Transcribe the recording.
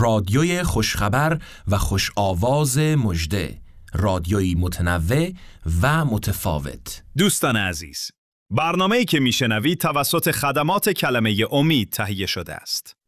رادیوی خوشخبر و خوش آواز مژده، رادیویی متنوع و متفاوت. دوستان عزیز، برنامه‌ای که میشنوید توسط خدمات کلمه امید تهیه شده است.